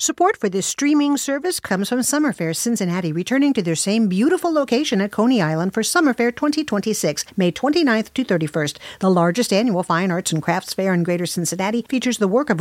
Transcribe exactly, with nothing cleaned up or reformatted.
Support for this streaming service comes from Summerfair Cincinnati, returning to their same beautiful location at Coney Island for Summerfair twenty twenty-six, May twenty-ninth to thirty-first. The largest annual fine arts and crafts fair in Greater Cincinnati features the work of